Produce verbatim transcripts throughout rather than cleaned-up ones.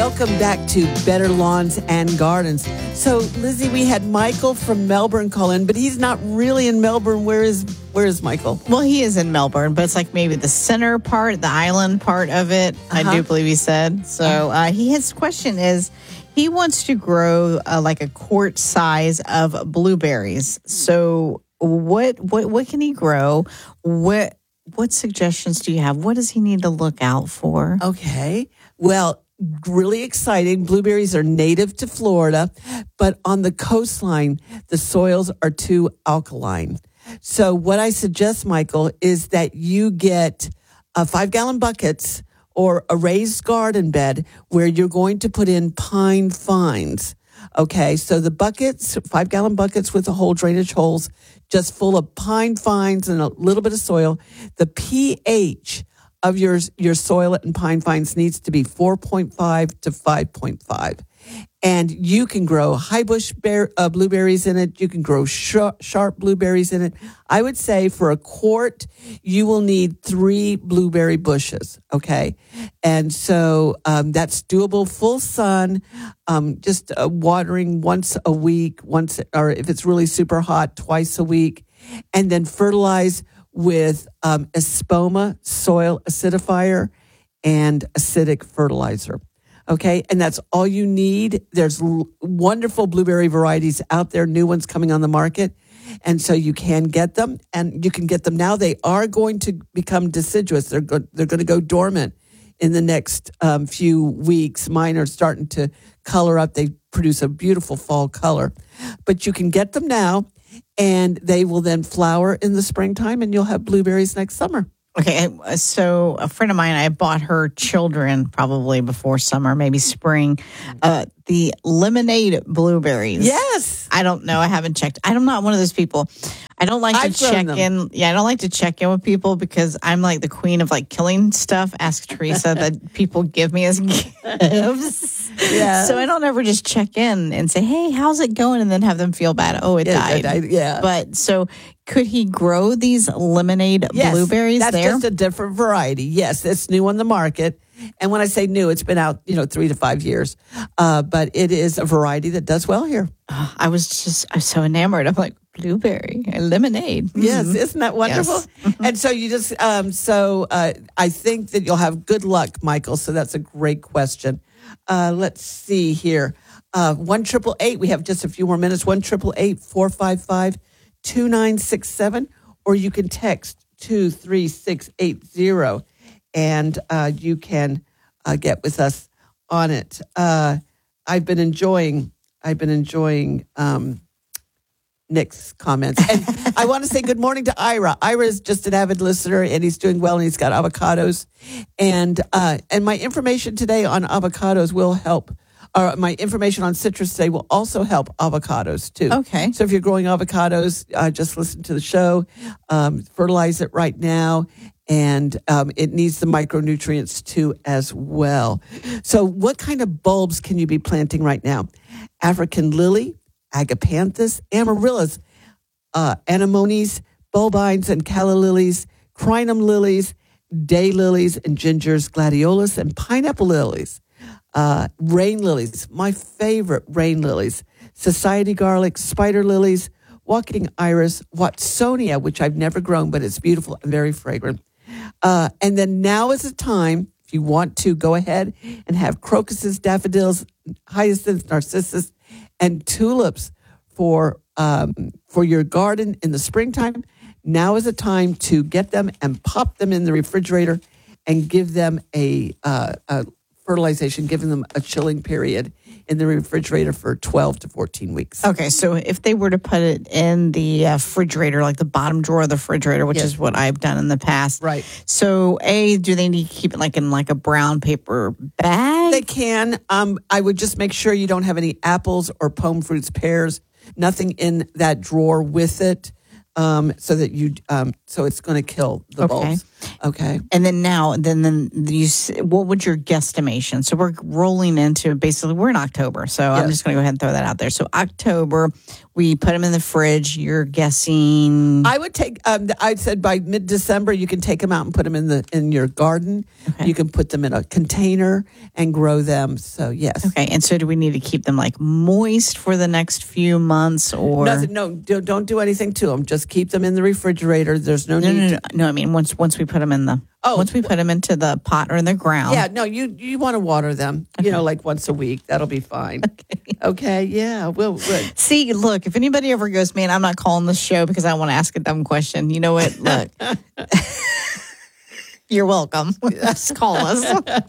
Welcome back to Better Lawns and Gardens. So, Lizzie, we had Michael from Melbourne call in, but he's not really in Melbourne. Where is where is Michael? Well, he is in Melbourne, but it's like maybe the center part, the island part of it, uh-huh. I do believe he said. So uh, he his question is, he wants to grow uh, like a quart size of blueberries. So what what what can he grow? What what suggestions do you have? What does he need to look out for? Okay. Well, really exciting. Blueberries are native to Florida, but on the coastline, the soils are too alkaline. So what I suggest, Michael, is that you get uh, five-gallon buckets or a raised garden bed where you're going to put in pine fines. Okay, so the buckets, five-gallon buckets with the hole drainage holes, just full of pine fines and a little bit of soil. The pH of your your soil and pine fines needs to be four point five to five point five. And you can grow high bush bear, uh, blueberries in it. You can grow sh- sharp blueberries in it. I would say for a quart, you will need three blueberry bushes, okay? And so um, that's doable, full sun, um, just uh, watering once a week, once, or if it's really super hot, twice a week, and then fertilize with um, Espoma soil acidifier and acidic fertilizer. Okay, and that's all you need. There's l- wonderful blueberry varieties out there, new ones coming on the market, and so you can get them, and you can get them now. They are going to become deciduous. They're go- they're going to go dormant in the next um, few weeks. Mine are starting to color up. They produce a beautiful fall color, but you can get them now, and they will then flower in the springtime, and you'll have blueberries next summer. Okay, so a friend of mine, I bought her children probably before summer, maybe spring, uh, the lemonade blueberries. Yes. I don't know. I haven't checked. I'm not one of those people. I don't like I've to check them. in. Yeah, I don't like to check in with people because I'm like the queen of like killing stuff. Ask Teresa that people give me as gifts. Yeah. So I don't ever just check in and say, hey, how's it going? And then have them feel bad. Oh, it Yeah, died. it died, yeah. But so could he grow these lemonade Yes, blueberries that's there? just a different variety. Yes, it's new on the market. And when I say new, it's been out, you know, three to five years. Uh, but it is a variety that does well here. Oh, I was just, I was so enamored. I'm like, blueberry and lemonade. Mm-hmm. Yes, isn't that wonderful? Yes. Mm-hmm. And so you just, um, so uh, I think that you'll have good luck, Michael. So that's a great question. Uh, let's see here. Uh, one triple eight. We have just a few more minutes. One triple eight four five five two nine six seven, or you can text two three six eight zero, and uh, you can uh, get with us on it. Uh, I've been enjoying. I've been enjoying. Um, Nick's comments. And I want to say good morning to Ira. Ira is just an avid listener, and he's doing well, and he's got avocados. And uh, and my information today on avocados will help. Or my information on citrus today will also help avocados, too. Okay. So if you're growing avocados, uh, just listen to the show. Um, fertilize it right now. And um, it needs the micronutrients, too, as well. So what kind of bulbs can you be planting right now? African lily, agapanthus, amaryllis, uh, anemones, bulbines, and calla lilies, crinum lilies, day lilies, and gingers, gladiolus, and pineapple lilies, uh, rain lilies, my favorite rain lilies, society garlic, spider lilies, walking iris, watsonia, which I've never grown, but it's beautiful and very fragrant. Uh, and then now is the time, if you want to go ahead and have crocuses, daffodils, hyacinths, narcissus, and tulips for um, for your garden in the springtime. Now is the time to get them and pop them in the refrigerator and give them a, uh, a fertilization, giving them a chilling period in the refrigerator for twelve to fourteen weeks. Okay, so if they were to put it in the uh, refrigerator, like the bottom drawer of the refrigerator, which Yes. is what I've done in the past. Right. So, A, do they need to keep it like in like a brown paper bag? They can. Um, I would just make sure you don't have any apples or pome fruits, pears, nothing in that drawer with it, um, so that you, um, so it's going to kill the Okay. bulbs. Okay. And then now, then, then you, s- what would your guesstimation? So we're rolling into basically, we're in October. So Yes. I'm just going to go ahead and throw that out there. So October, we put them in the fridge. You're guessing. I would take. Um, I said by mid-December, you can take them out and put them in the in your garden. Okay. You can put them in a container and grow them. So yes. Okay. And so do we need to keep them like moist for the next few months or? Nothing. No. Don't, don't do anything to them. Just keep them in the refrigerator. There's no, No, need. no, no, to- no. I mean, once once we put them in the Oh. once we put them into the pot or in the ground. Yeah. No. You you want to water them. You know, like once a week. That'll be fine. Okay. Okay. Yeah. We'll. we'll See, look, if anybody ever goes, man, I'm not calling this show because I want to ask a dumb question. You know what? Look, you're welcome. Just call us.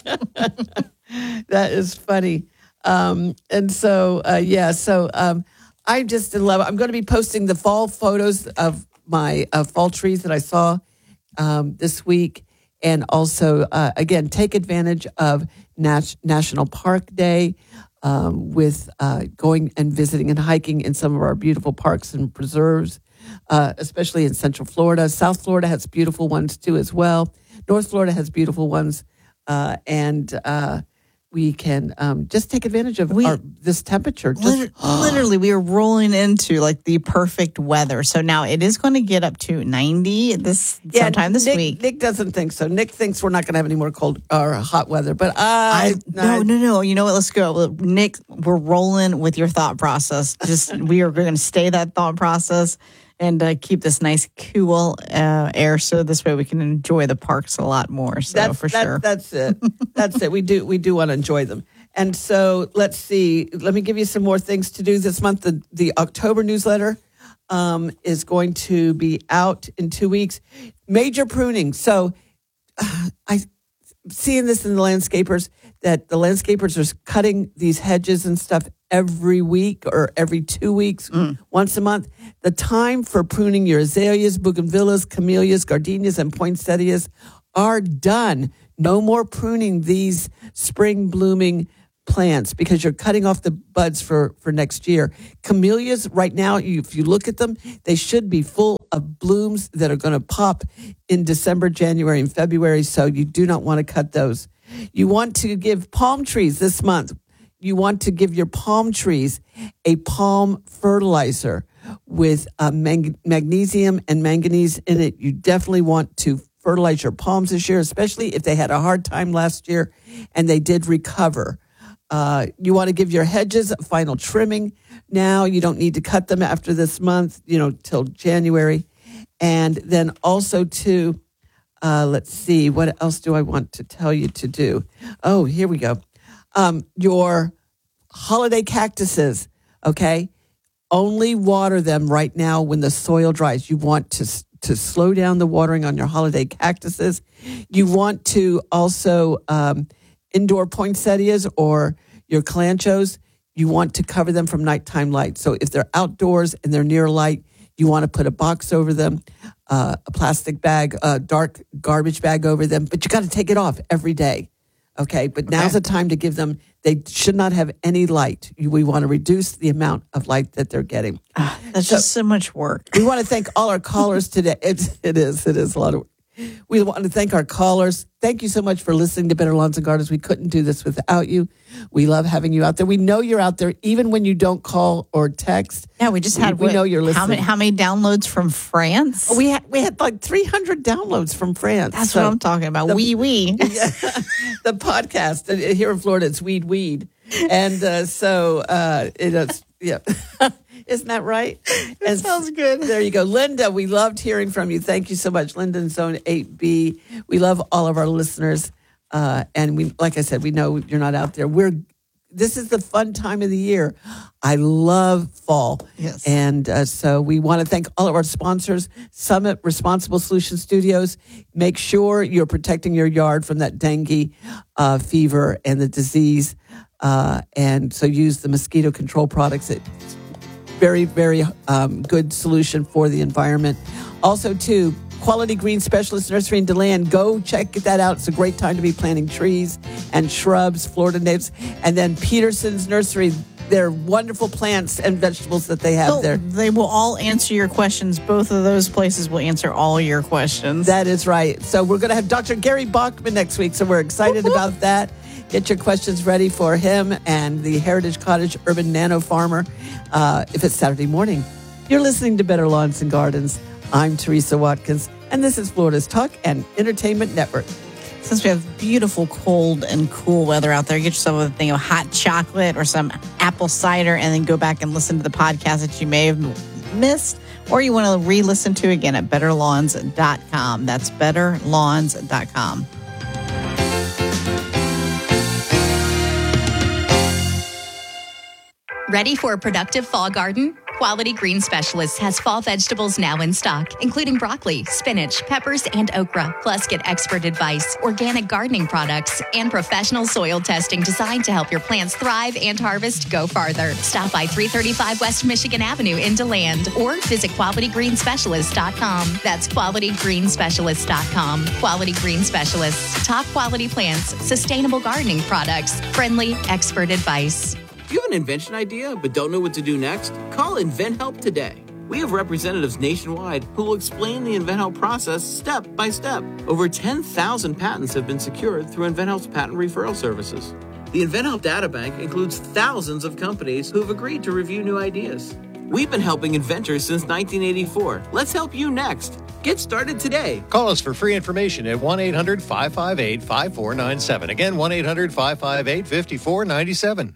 That is funny. Um, and so, uh, yeah, so um, I just in love. I'm going to be posting the fall photos of my uh, fall trees that I saw um, this week. And also, uh, again, take advantage of Nas- National Park Day um, with uh, going and visiting and hiking in some of our beautiful parks and preserves, uh, especially in Central Florida. South Florida has beautiful ones too as well. North Florida has beautiful ones. Uh, and uh, we can um, just take advantage of We- our, this temperature. Just, Liter- Literally, we are rolling into like the perfect weather. So now it is going to get up to ninety this sometime this Nick, week. Nick doesn't think so. Nick thinks we're not going to have any more cold or hot weather. But I, I, no, no, no. You know what? Let's go. Nick, we're rolling with your thought process. Just we are going to stay that thought process and uh, keep this nice, cool uh, air, so this way we can enjoy the parks a lot more. So that's, for that- sure, That's it. That's it. We do we do want to enjoy them. And so let's see. Let me give you some more things to do this month. The the October newsletter um, is going to be out in two weeks. Major pruning. So uh, I seeing this in the landscapers that the landscapers are cutting these hedges and stuff every week or every two weeks, once a month. The time for pruning your azaleas, bougainvilleas, camellias, gardenias, and poinsettias are done. No more pruning these spring blooming plants because you're cutting off the buds for, for next year. Camellias, right now, you, if you look at them, they should be full of blooms that are going to pop in December, January, and February, so you do not want to cut those. You want to give palm trees this month. You want to give your palm trees a palm fertilizer with uh, mang- magnesium and manganese in it. You definitely want to fertilize your palms this year, especially if they had a hard time last year and they did recover. Uh, you want to give your hedges a final trimming now. You don't need to cut them after this month, you know, till January. And then also to, uh, let's see, what else do I want to tell you to do? Oh, here we go. Um, your holiday cactuses, okay? Only water them right now when the soil dries. You want to to slow down the watering on your holiday cactuses. You want to also um, indoor poinsettias or your calanchos. You want to cover them from nighttime light. So if they're outdoors and they're near light, you want to put a box over them, uh, a plastic bag, a dark garbage bag over them. But you got to take it off every day. Okay, but now's the time to give them, they should not have any light. You- We want to reduce the amount of light that they're getting. that's just so much work. We want to thank all our callers today. It's, it is, it is a lot of work. We want to thank our callers. Thank you so much for listening to Better Lawns and Gardens. We couldn't do this without you. We love having you out there. We know you're out there, even when you don't call or text. Yeah, we just had. We what- know you're How listening. many, how many downloads from France? We had we had like three hundred downloads from France. That's So- what I'm talking about. Wee wee. the podcast uh, here in Florida, it's Weed Weed, and uh, so uh, it is. Yeah, isn't that right? It sounds good. There you go, Linda. We loved hearing from you. Thank you so much, Linda in Zone eight B. We love all of our listeners, uh, and we, like I said, we know you're not out there. We're. This is the fun time of the year. I love fall. Yes. And uh, so we want to thank all of our sponsors, Summit Responsible Solution Studios. Make sure you're protecting your yard from that dengue uh, fever and the disease. Uh, and so use the mosquito control products. It's very, very um, good solution for the environment. Also, too, Quality Green Specialist Nursery in DeLand. Go check that out. It's a great time to be planting trees and shrubs, Florida natives. And then Peterson's Nursery, their wonderful plants and vegetables that they have So there. they will all answer your questions. Both of those places will answer all your questions. That is right. So we're going to have Doctor Gary Bachman next week. So we're excited about that. Get your questions ready for him and the Heritage Cottage Urban Nano Farmer uh, if it's Saturday morning. You're listening to Better Lawns and Gardens. I'm Teresa Watkins, and this is Florida's Talk and Entertainment Network. Since we have beautiful cold and cool weather out there, get yourself a thing of hot chocolate or some apple cider and then go back and listen to the podcast that you may have missed, or you want to re-listen to again at better lawns dot com. That's better lawns dot com. Ready for a productive fall garden? Quality Green Specialists has fall vegetables now in stock, including broccoli, spinach, peppers, and okra. Plus, get expert advice, organic gardening products, and professional soil testing designed to help your plants thrive and harvest go farther. Stop by three thirty-five West Michigan Avenue in DeLand or visit quality green specialists dot com. That's quality green specialists dot com. Quality Green Specialists. Top quality plants, sustainable gardening products, friendly expert advice. Do you have an invention idea but don't know what to do next? Call InventHelp today. We have representatives nationwide who will explain the InventHelp process step by step. Over ten thousand patents have been secured through InventHelp's patent referral services. The InventHelp Databank includes thousands of companies who have agreed to review new ideas. We've been helping inventors since nineteen eighty-four. Let's help you next. Get started today. Call us for free information at one eight hundred five five eight five four nine seven. Again, one eight hundred five five eight five four nine seven.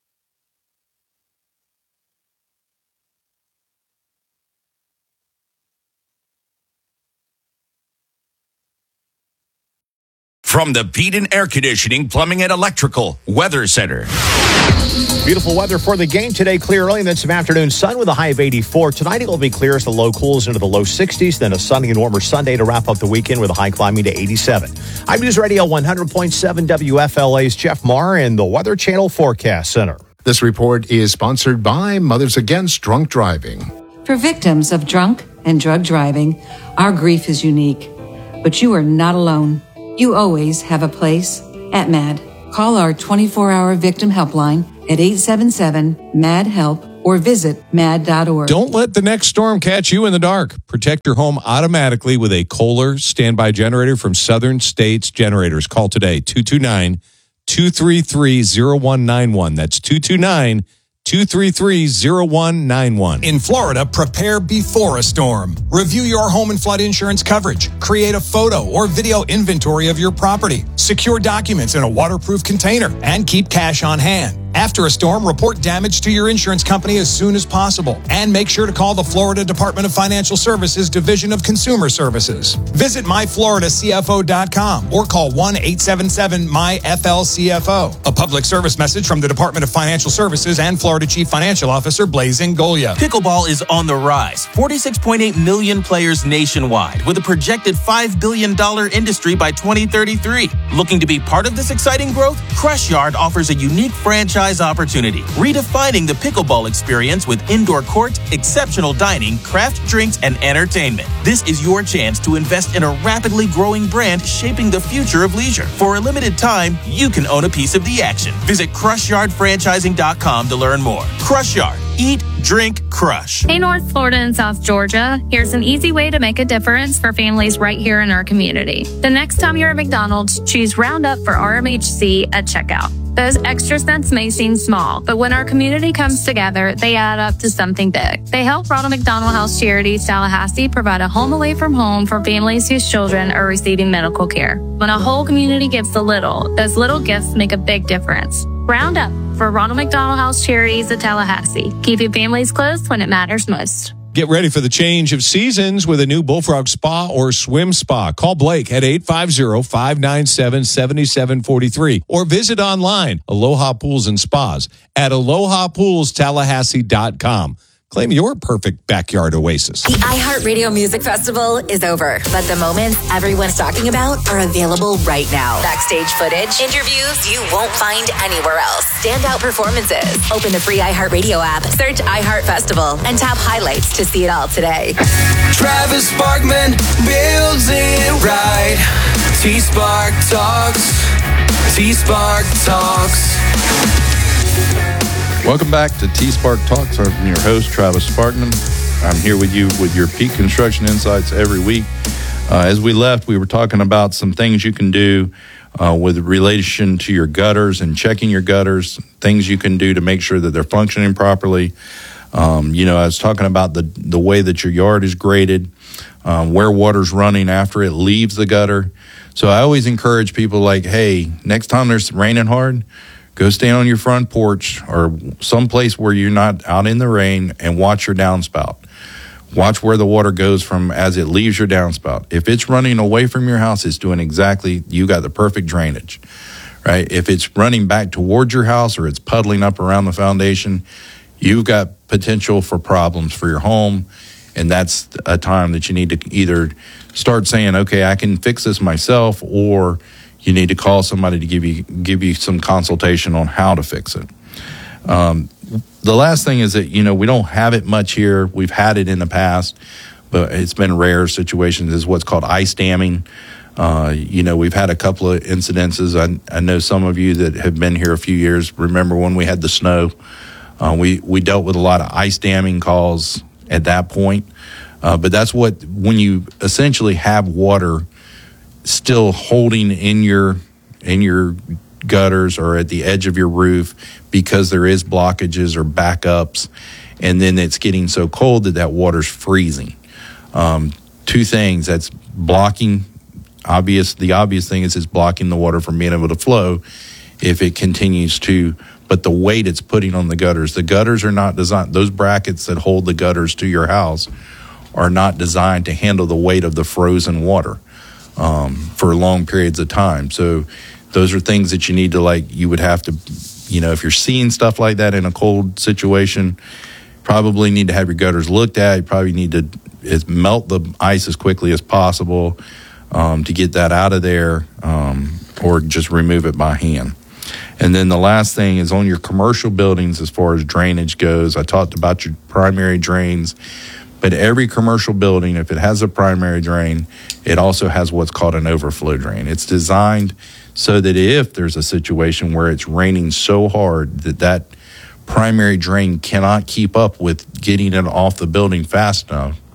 From the Peden Air Conditioning, Plumbing, and Electrical Weather Center. Beautiful weather for the game today. Clear early and then some afternoon sun with a high of eighty-four. Tonight it will be clear as the low cools into the low sixties. Then a sunny and warmer Sunday to wrap up the weekend with a high climbing to eighty-seven. I'm News Radio one hundred point seven W F L A's Jeff Marr in the Weather Channel Forecast Center. This report is sponsored by Mothers Against Drunk Driving. For victims of drunk and drug driving, our grief is unique. But you are not alone. You always have a place at MAD. Call our twenty-four hour victim helpline at eight seven seven M A D HELP or visit mad dot org. Don't let the next storm catch you in the dark. Protect your home automatically with a Kohler standby generator from Southern States Generators. Call today, two two nine, two three three, zero one nine one. That's two two nine, two three three, zero one nine one. In Florida, prepare before a storm. Review your home and flood insurance coverage. Create a photo or video inventory of your property. Secure documents in a waterproof container and keep cash on hand. After a storm, report damage to your insurance company as soon as possible. And make sure to call the Florida Department of Financial Services Division of Consumer Services. Visit my florida c f o dot com or call one eight seven seven M Y F L C F O. A public service message from the Department of Financial Services and Florida Chief Financial Officer Blaise Ngolia. Pickleball is on the rise. forty-six point eight million players nationwide with a projected five billion dollars industry by twenty thirty-three. Looking to be part of this exciting growth? Crush Yard offers a unique franchise opportunity, redefining the pickleball experience with indoor court, exceptional dining, craft drinks, and entertainment. This is your chance to invest in a rapidly growing brand shaping the future of leisure. For a limited time, you can own a piece of the action. Visit crush yard franchising dot com to learn more. Crush Yard. Eat, drink, crush. Hey, North Florida and South Georgia. Here's an easy way to make a difference for families right here in our community. The next time you're at McDonald's, choose Roundup for R M H C at checkout. Those extra cents may seem small, but when our community comes together, they add up to something big. They help Ronald McDonald House Charities Tallahassee provide a home away from home for families whose children are receiving medical care. When a whole community gives a little, those little gifts make a big difference. Round up for Ronald McDonald House Charities of Tallahassee, keeping families close when it matters most. Get ready for the change of seasons with a new Bullfrog Spa or Swim Spa. Call Blake at eight five zero, five nine seven, seven seven four three or visit online, Aloha Pools and Spas at aloha pools tallahassee dot com. Claim your perfect backyard oasis. The iHeartRadio Music Festival is over, but the moments everyone's talking about are available right now. Backstage footage, interviews you won't find anywhere else, standout performances. Open the free iHeartRadio app, search iHeart Festival, and tap highlights to see it all today. Travis Sparkman builds it right. T-Spark Talks. T-Spark Talks. Welcome back to T-Spark Talks. I'm your host, Travis Sparkman. I'm here with you with your peak construction insights every week. Uh, as we left, we were talking about some things you can do uh, with relation to your gutters and checking your gutters, things you can do to make sure that they're functioning properly. Um, you know, I was talking about the, the way that your yard is graded, um, where water's running after it leaves the gutter. So I always encourage people like, hey, next time there's raining hard, go stand on your front porch or someplace where you're not out in the rain and watch your downspout. Watch where the water goes from as it leaves your downspout. If it's running away from your house, it's doing exactly, you got the perfect drainage, right? If it's running back towards your house or it's puddling up around the foundation, you've got potential for problems for your home. And that's a time that you need to either start saying, okay, I can fix this myself, or you need to call somebody to give you give you some consultation on how to fix it. Um, the last thing is that, you know, we don't have it much here. We've had it in the past, but it's been rare situations, is what's called ice damming. Uh, you know, we've had a couple of incidences. I, I know some of you that have been here a few years remember when we had the snow. Uh, we, we dealt with a lot of ice damming calls at that point. Uh, but that's what, when you essentially have water still holding in your in your gutters or at the edge of your roof because there is blockages or backups, and then it's getting so cold that that water's freezing. Um, two things, that's blocking, obvious. The obvious thing is it's blocking the water from being able to flow if it continues to, but the weight it's putting on the gutters. The gutters are not designed, those brackets that hold the gutters to your house are not designed to handle the weight of the frozen water um, for long periods of time. So those are things that you need to, like, you would have to, you know, if you're seeing stuff like that in a cold situation, probably need to have your gutters looked at. You probably need to is melt the ice as quickly as possible um, to get that out of there, um, or just remove it by hand. And then the last thing is on your commercial buildings as far as drainage goes. I talked about your primary drains, but every commercial building, if it has a primary drain, it also has what's called an overflow drain. It's designed so that if there's a situation where it's raining so hard that that primary drain cannot keep up with getting it off the building fast enough,